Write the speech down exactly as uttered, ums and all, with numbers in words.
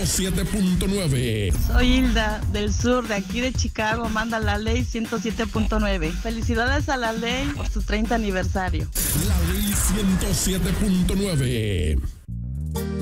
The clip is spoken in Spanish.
siete punto nueve. Soy Hilda, del sur, de aquí de Chicago, manda la ley ciento siete punto nueve. Felicidades a la ley por su treinta aniversario. La ley ciento siete punto nueve.